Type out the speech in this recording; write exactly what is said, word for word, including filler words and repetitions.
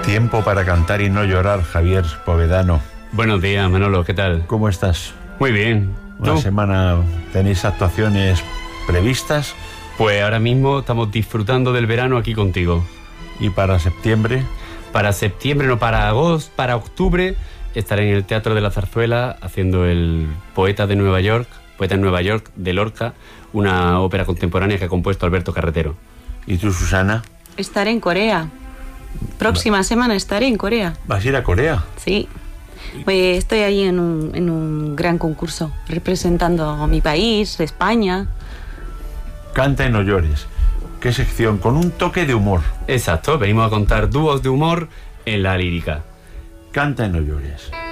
Tiempo para cantar y no llorar, Javier Povedano. Buenos días, Manolo, ¿qué tal? ¿Cómo estás? Muy bien. ¿Una ¿Tú? semana tenéis actuaciones previstas? Pues ahora mismo estamos disfrutando del verano aquí contigo. ¿Y para septiembre? Para septiembre, no, para agosto, para octubre, estaré en el Teatro de la Zarzuela haciendo el Poeta de Nueva York, Poeta en Nueva York, de Lorca, una ópera contemporánea que ha compuesto Alberto Carretero. ¿Y tú, Susana? Estaré en Corea. Próxima semana estaré en Corea. ¿Vas a ir a Corea? Sí. Pues estoy ahí en un, en un gran concurso, representando a mi país, España. Canta y no llores. ¿Qué sección? Con un toque de humor. Exacto, venimos a contar dúos de humor en la lírica. Canta y no llores.